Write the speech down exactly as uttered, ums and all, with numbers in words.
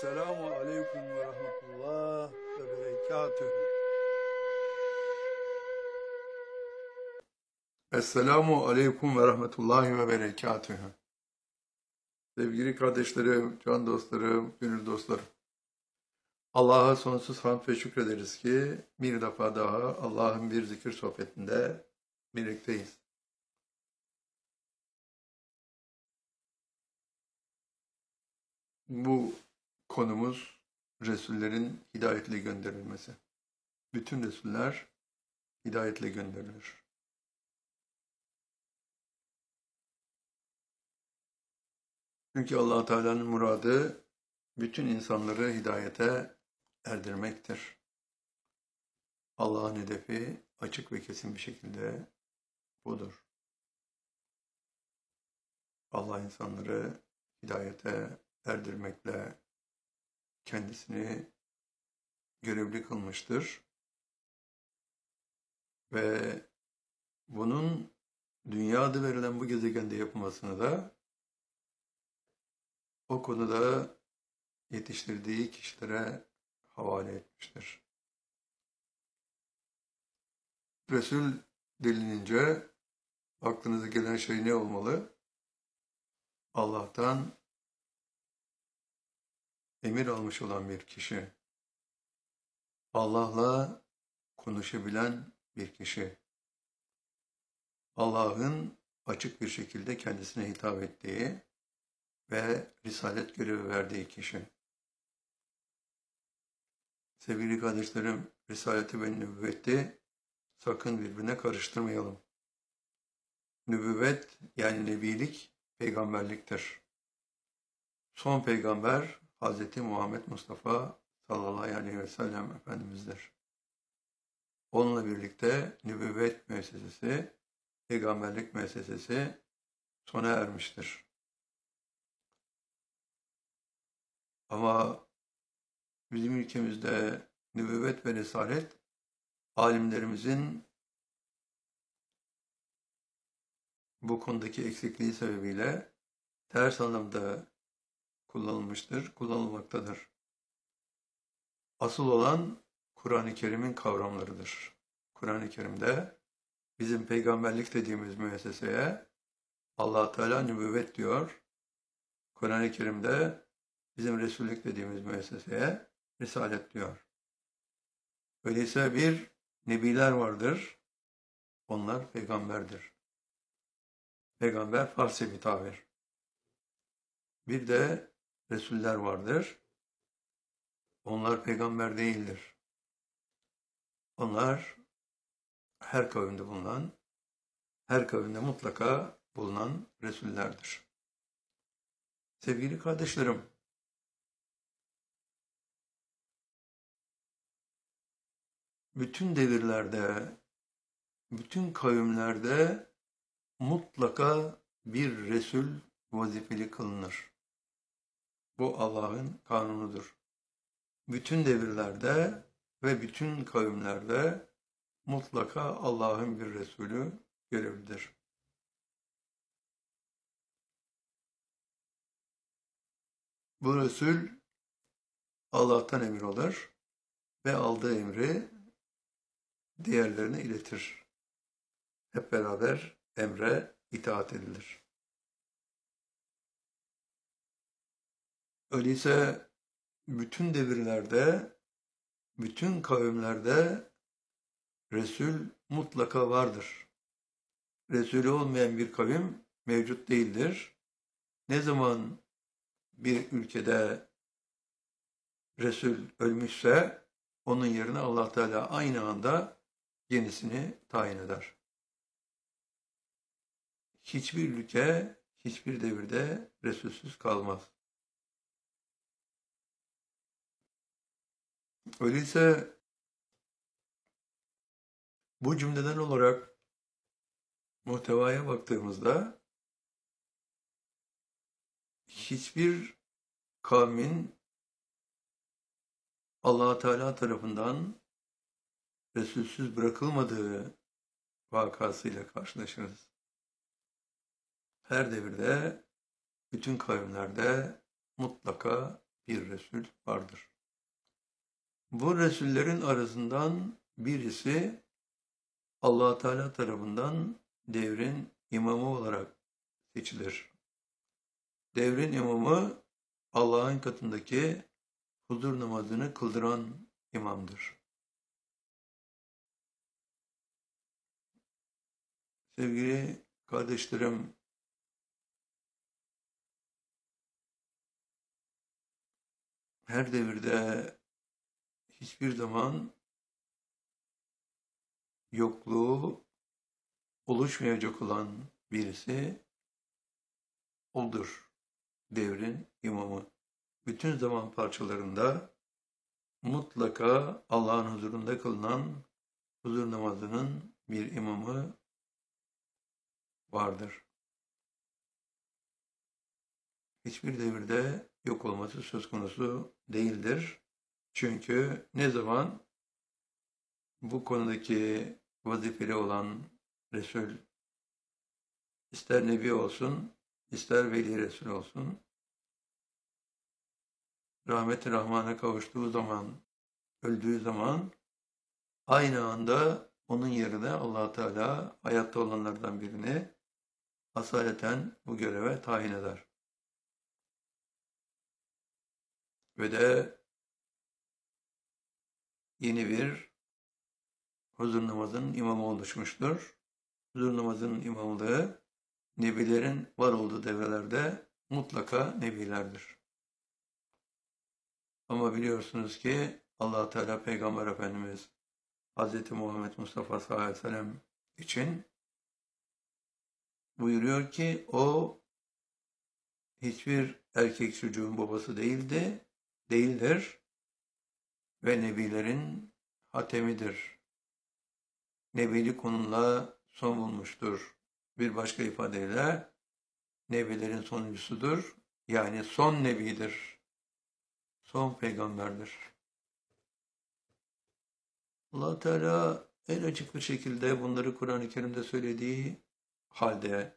Selamu aleyküm ve rahmetullah ve berekatühü. Esselamu aleyküm ve rahmetullahi ve berekatühü. Sevgili kardeşlerim, can dostlarım, gönül dostlarım. Allah'a sonsuz hamd ve şükrederiz ki bir defa daha Allah'ın bir zikir sohbetinde birlikteyiz. Bu konumuz Resullerin hidayetle gönderilmesi. Bütün Resuller hidayetle gönderilir. Çünkü Allah Teala'nın muradı bütün insanları hidayete erdirmektir. Allah'ın hedefi açık ve kesin bir şekilde budur. Allah insanları hidayete erdirmekle kendisini görevli kılmıştır. Ve bunun dünya adı verilen bu gezegende yapılmasını da o konuda yetiştirdiği kişilere havale etmiştir. Resul denilince aklınıza gelen şey ne olmalı? Allah'tan emir almış olan bir kişi. Allah'la konuşabilen bir kişi. Allah'ın açık bir şekilde kendisine hitap ettiği ve risalet görevi verdiği kişi. Sevgili kardeşlerim, risaleti ve nübüvveti sakın birbirine karıştırmayalım. Nübüvvet yani nebilik peygamberliktir. Son peygamber Hazreti Muhammed Mustafa sallallahu aleyhi ve sellem Efendimiz'dir. Onunla birlikte nübüvvet müessesesi, peygamberlik müessesesi sona ermiştir. Ama bizim ülkemizde nübüvvet ve risalet alimlerimizin bu konudaki eksikliği sebebiyle ters anlamda kullanılmıştır, kullanılmaktadır. Asıl olan Kur'an-ı Kerim'in kavramlarıdır. Kur'an-ı Kerim'de bizim peygamberlik dediğimiz müesseseye Allah Teala nübüvvet diyor. Kur'an-ı Kerim'de bizim Resullük dediğimiz müesseseye risalet diyor. Öyleyse bir nebiler vardır. Onlar peygamberdir. Peygamber Farsça bir tabir. Bir de Resuller vardır. Onlar peygamber değildir. Onlar her kavimde bulunan, her kavimde mutlaka bulunan Resullerdir. Sevgili kardeşlerim, bütün devirlerde, bütün kavimlerde mutlaka bir Resul vazifeli kılınır. Bu Allah'ın kanunudur. Bütün devirlerde ve bütün kavimlerde mutlaka Allah'ın bir Resulü görevlidir. Bu Resul Allah'tan emir alır ve aldığı emri diğerlerine iletir. Hep beraber emre itaat edilir. Öyleyse bütün devirlerde, bütün kavimlerde Resul mutlaka vardır. Resulü olmayan bir kavim mevcut değildir. Ne zaman bir ülkede Resul ölmüşse onun yerine Allah Teala aynı anda yenisini tayin eder. Hiçbir ülke, hiçbir devirde Resulsüz kalmaz. Öyleyse bu cümleden olarak muhtevaya baktığımızda hiçbir kavmin Allah Teala tarafından Resulsüz bırakılmadığı vakasıyla karşılaşırız. Her devirde, bütün kavimlerde mutlaka bir Resul vardır. Bu Resullerin arasından birisi Allah Teala tarafından devrin imamı olarak seçilir. Devrin imamı Allah'ın katındaki huzur namazını kıldıran imamdır. Sevgili kardeşlerim, her devirde hiçbir zaman yokluğu oluşmayacak olan birisi odur, devrin imamı. Bütün zaman parçalarında mutlaka Allah'ın huzurunda kılınan huzur namazının bir imamı vardır. Hiçbir devirde yok olması söz konusu değildir. Çünkü ne zaman bu konudaki vazifeli olan Resul, ister Nebi olsun, ister Veli Resul olsun, rahmet-i Rahman'a kavuştuğu zaman, öldüğü zaman aynı anda onun yerine Allah Teala hayatta olanlardan birini asaleten bu göreve tayin eder. Ve de yeni bir huzur namazının imamı oluşmuştur. Huzur namazının imamlığı nebilerin var olduğu devrelerde mutlaka nebilerdir. Ama biliyorsunuz ki Allah Teala Peygamber Efendimiz Hz. Muhammed Mustafa sallallahu aleyhi ve sellem için buyuruyor ki o hiçbir erkek çocuğun babası değildi, değildir ve nebilerin hatemidir. Nebilik onunla son bulmuştur. Bir başka ifadeyle nebilerin sonuncusudur. Yani son nebidir. Son peygamberdir. Allah Teala en açık bir şekilde bunları Kur'an-ı Kerim'de söylediği halde